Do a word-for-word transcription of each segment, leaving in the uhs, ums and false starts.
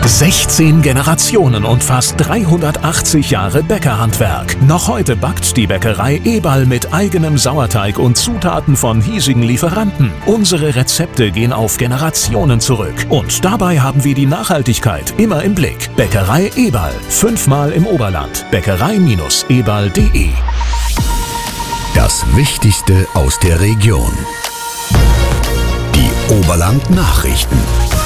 sechzehn Generationen und fast dreihundertachtzig Jahre Bäckerhandwerk. Noch heute backt die Bäckerei Eberl mit eigenem Sauerteig und Zutaten von hiesigen Lieferanten. Unsere Rezepte gehen auf Generationen zurück. Und dabei haben wir die Nachhaltigkeit immer im Blick. Bäckerei Eberl. Fünfmal im Oberland. Bäckerei Eberl punkt de. Das Wichtigste aus der Region. Die Oberland-Nachrichten.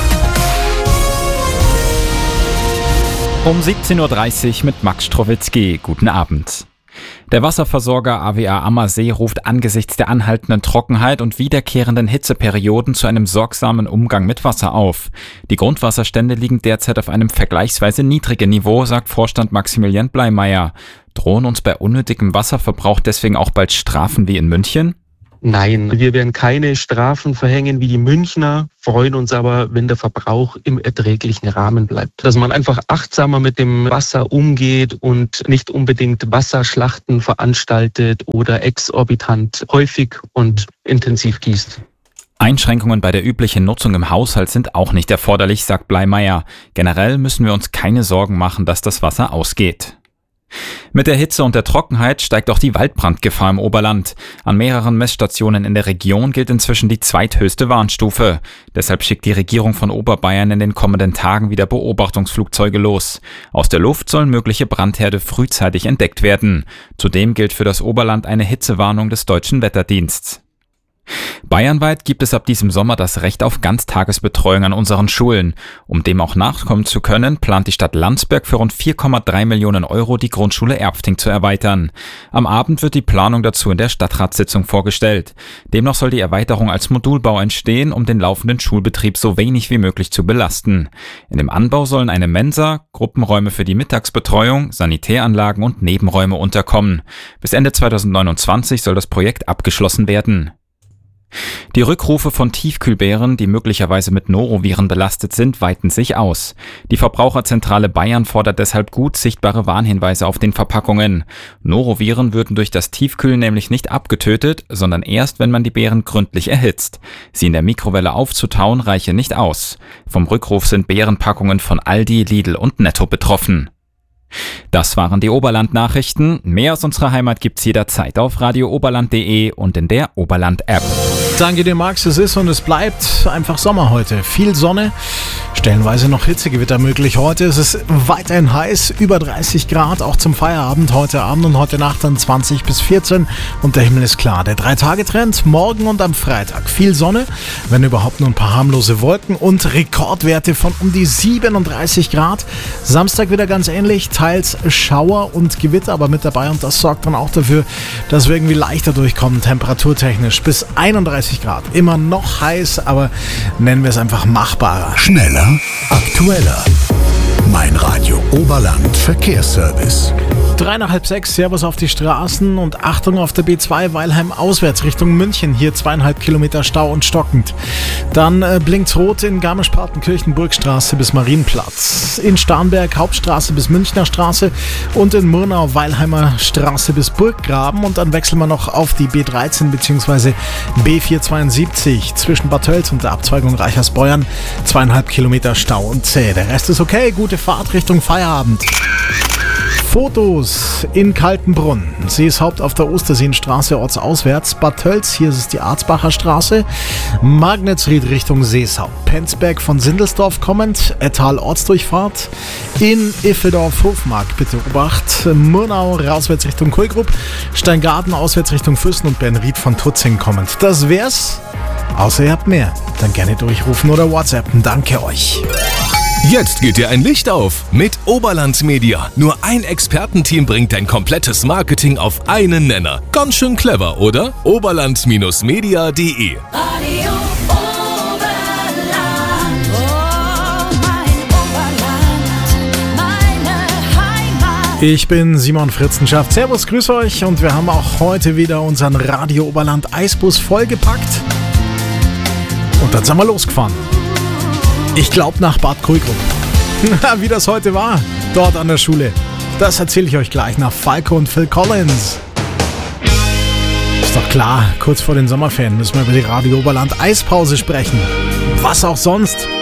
Um siebzehn Uhr dreißig mit Max Strowitzki. Guten Abend. Der Wasserversorger A W A Ammersee ruft angesichts der anhaltenden Trockenheit und wiederkehrenden Hitzeperioden zu einem sorgsamen Umgang mit Wasser auf. Die Grundwasserstände liegen derzeit auf einem vergleichsweise niedrigen Niveau, sagt Vorstand Maximilian Bleimeyer. Drohen uns bei unnötigem Wasserverbrauch deswegen auch bald Strafen wie in München? Nein, wir werden keine Strafen verhängen wie die Münchner, freuen uns aber, wenn der Verbrauch im erträglichen Rahmen bleibt. Dass man einfach achtsamer mit dem Wasser umgeht und nicht unbedingt Wasserschlachten veranstaltet oder exorbitant häufig und intensiv gießt. Einschränkungen bei der üblichen Nutzung im Haushalt sind auch nicht erforderlich, sagt Bleimeyer. Generell müssen wir uns keine Sorgen machen, dass das Wasser ausgeht. Mit der Hitze und der Trockenheit steigt auch die Waldbrandgefahr im Oberland. An mehreren Messstationen in der Region gilt inzwischen die zweithöchste Warnstufe. Deshalb schickt die Regierung von Oberbayern in den kommenden Tagen wieder Beobachtungsflugzeuge los. Aus der Luft sollen mögliche Brandherde frühzeitig entdeckt werden. Zudem gilt für das Oberland eine Hitzewarnung des Deutschen Wetterdienstes. Bayernweit gibt es ab diesem Sommer das Recht auf Ganztagesbetreuung an unseren Schulen. Um dem auch nachkommen zu können, plant die Stadt Landsberg für rund vier Komma drei Millionen Euro die Grundschule Erpfting zu erweitern. Am Abend wird die Planung dazu in der Stadtratssitzung vorgestellt. Demnach soll die Erweiterung als Modulbau entstehen, um den laufenden Schulbetrieb so wenig wie möglich zu belasten. In dem Anbau sollen eine Mensa, Gruppenräume für die Mittagsbetreuung, Sanitäranlagen und Nebenräume unterkommen. Bis Ende zweitausendneunundzwanzig soll das Projekt abgeschlossen werden. Die Rückrufe von Tiefkühlbeeren, die möglicherweise mit Noroviren belastet sind, weiten sich aus. Die Verbraucherzentrale Bayern fordert deshalb gut sichtbare Warnhinweise auf den Verpackungen. Noroviren würden durch das Tiefkühlen nämlich nicht abgetötet, sondern erst, wenn man die Beeren gründlich erhitzt. Sie in der Mikrowelle aufzutauen reiche nicht aus. Vom Rückruf sind Beerenpackungen von Aldi, Lidl und Netto betroffen. Das waren die Oberland-Nachrichten. Mehr aus unserer Heimat gibt's jederzeit auf radio oberland punkt de und in der Oberland-App. Danke dir, Max. Es ist und es bleibt einfach Sommer heute. Viel Sonne, stellenweise noch Hitzegewitter möglich heute. Es ist weiterhin heiß, über dreißig Grad, auch zum Feierabend heute Abend und heute Nacht dann zwanzig bis vierzehn. Und der Himmel ist klar. Der Drei-Tage-Trend morgen und am Freitag. Viel Sonne, wenn überhaupt nur ein paar harmlose Wolken und Rekordwerte von um die siebenunddreißig Grad. Samstag wieder ganz ähnlich. Teils Schauer und Gewitter aber mit dabei und das sorgt dann auch dafür, dass wir irgendwie leichter durchkommen, temperaturtechnisch bis einunddreißig Grad. Immer noch heiß, aber nennen wir es einfach machbarer. Schneller, aktueller. Mein Radio Oberland Verkehrsservice. Drei nach halb sechs, Servus auf die Straßen und Achtung auf der B zwei Weilheim auswärts Richtung München. Hier zweieinhalb Kilometer Stau und stockend. Dann äh, blinkt rot in Garmisch-Partenkirchen, Burgstraße bis Marienplatz. In Starnberg Hauptstraße bis Münchner Straße und in Murnau Weilheimer Straße bis Burggraben. Und dann wechseln wir noch auf die B dreizehn bzw. B vierhundertzweiundsiebzig zwischen Bad Tölz und der Abzweigung Reichersbeuern. Zweieinhalb Kilometer Stau und zäh. Der Rest ist okay. Gute Fahrt Richtung Feierabend. Fotos in Kaltenbrunn. Seeshaupt auf der Osterseenstraße ortsauswärts. Bad Tölz, hier ist es die Arzbacher Straße. Magnetsried Richtung Seeshaupt. Penzberg von Sindelsdorf kommend. Ettal Ortsdurchfahrt. In Iffeldorf Hofmark bitte Obacht. Murnau rauswärts Richtung Kulgrupp. Steingarten auswärts Richtung Füssen und Bernried von Tutzing kommend. Das wär's. Außer ihr habt mehr. Dann gerne durchrufen oder WhatsAppen. Danke euch. Jetzt geht dir ein Licht auf mit Oberland Media. Nur ein Expertenteam bringt dein komplettes Marketing auf einen Nenner. Ganz schön clever, oder? oberland Media punkt de Radio Oberland, oh mein Oberland, meine Heimat. Ich bin Simon Fritzenschaft. Servus, grüß euch und wir haben auch heute wieder unseren Radio Oberland Eisbus vollgepackt. Und dann sind wir losgefahren. Ich glaube nach Bad Kulgrupp. Wie das heute war, dort an der Schule. Das erzähle ich euch gleich nach Falco und Phil Collins. Ist doch klar, kurz vor den Sommerferien müssen wir über die Radio Oberland Eispause sprechen. Was auch sonst.